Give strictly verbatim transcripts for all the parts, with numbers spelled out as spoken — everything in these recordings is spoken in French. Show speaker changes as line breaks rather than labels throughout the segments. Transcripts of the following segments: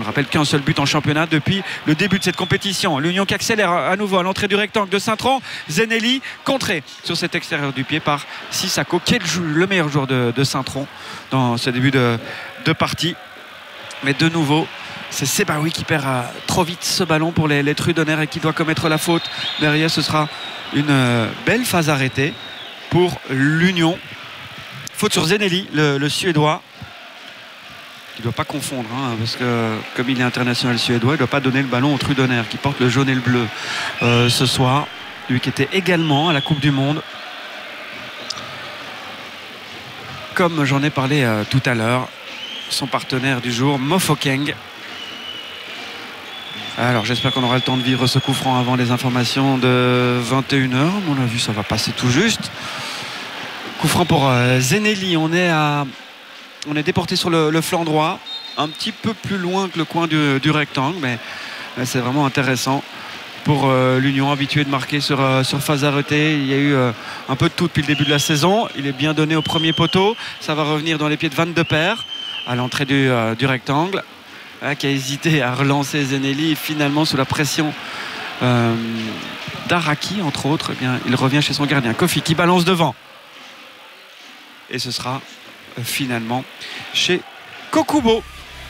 rappelle qu'un seul but en championnat depuis le début de cette compétition. L'Union qui accélère à nouveau à l'entrée du rectangle de Saint-Tron. Zenelli contré sur cet extérieur du pied par Sissako, qui est le, le meilleur joueur de, de Saint-Tron dans ce début de, de partie. Mais de nouveau, c'est Sebaoui qui perd euh, trop vite ce ballon pour les, les Trudonnaires et qui doit commettre la faute. Derrière, ce sera une euh, belle phase arrêtée pour l'Union. Faute sur Zenelli, le, le Suédois. Il ne doit pas confondre, hein, parce que comme il est international suédois, il ne doit pas donner le ballon aux Trudonnaires qui portent le jaune et le bleu euh, ce soir. Lui qui était également à la Coupe du Monde. Comme j'en ai parlé euh, tout à l'heure, son partenaire du jour, Mofokeng. Alors j'espère qu'on aura le temps de vivre ce coup franc avant les informations de vingt et une heures. À mon avis, ça va passer tout juste. Coup franc pour euh, Zenelli. On est, à, on est déporté sur le, le flanc droit, un petit peu plus loin que le coin du, du rectangle, mais, mais c'est vraiment intéressant pour euh, l'Union, habituée de marquer sur, euh, sur phase arrêtée. Il y a eu euh, un peu de tout depuis le début de la saison. Il est bien donné au premier poteau. Ça va revenir dans les pieds de Van de Perre à l'entrée du, euh, du rectangle, hein, qui a hésité à relancer Zenelli. Et finalement, sous la pression euh, d'Araki, entre autres, eh bien, il revient chez son gardien. Kofi qui balance devant. Et ce sera euh, finalement chez Kokubo.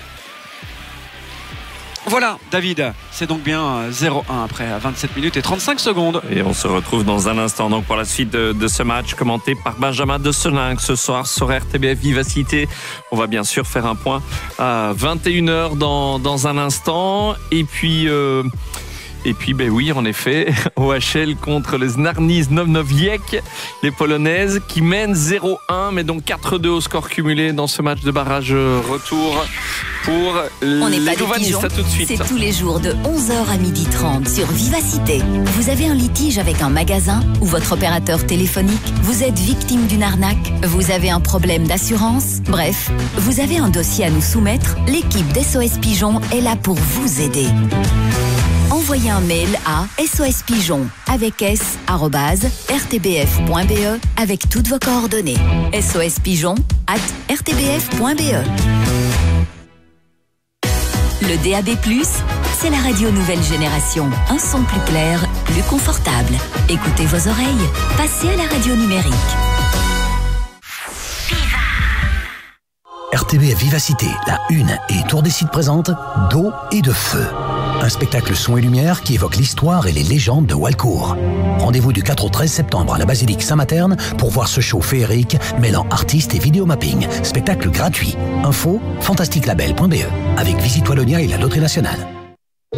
Voilà, David, c'est donc bien zéro un après vingt-sept minutes et trente-cinq secondes.
Et on se retrouve dans un instant donc pour la suite de, de ce match commenté par Benjamin de Seninck ce soir sur R T B F Vivacité. On va bien sûr faire un point à vingt et une heures dans, dans un instant. Et puis... Euh Et puis, ben oui, en effet, O H L contre les Znarni Znownowiec, les Polonaises qui mènent zéro un, mais donc quatre deux au score cumulé dans ce match de barrage retour pour
On
les
n'est pas
Louvanistes. À tout de suite.
C'est tous les jours de onze heures à midi trente sur Vivacité. Vous avez un litige avec un magasin ou votre opérateur téléphonique? Vous êtes victime d'une arnaque? Vous avez un problème d'assurance? Bref, vous avez un dossier à nous soumettre? L'équipe d'S O S Pigeon est là pour vous aider. Envoyez un mail à sospigeon avec s arobase r t b f point b e avec toutes vos coordonnées. sospigeon arobase r t b f point b e. Le D A B plus, c'est la radio nouvelle génération. Un son plus clair, plus confortable. Écoutez vos oreilles. Passez à la radio numérique.
R T B F Vivacité, la une et Tour des Sites présente D'eau et de feu. Un spectacle son et lumière qui évoque l'histoire et les légendes de Walcourt. Rendez-vous du quatre au treize septembre à la basilique Saint-Materne pour voir ce show féerique mêlant artistes et vidéomapping. Spectacle gratuit. Info fantastique label point b e avec Visite Wallonia et la Loterie Nationale.